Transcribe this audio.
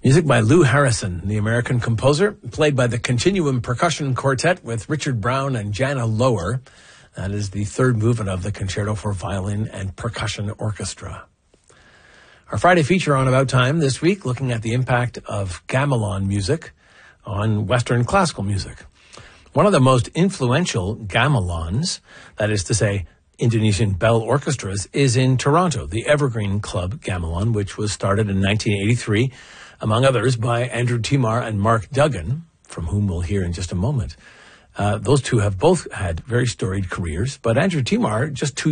Music by Lou Harrison, the American composer, played by the Continuum Percussion Quartet with Richard Brown and Jana Lower. That is the third movement of the Concerto for Violin and Percussion Orchestra. Our Friday feature on About Time this week, looking at the impact of gamelan music on Western classical music. One of the most influential gamelans, that is to say, Indonesian bell orchestras, is in Toronto, the Evergreen Club Gamelan, which was started in 1983, among others, by Andrew Timar and Mark Duggan, from whom we'll hear in just a moment. Those two have both had very storied careers, but Andrew Timar, just 2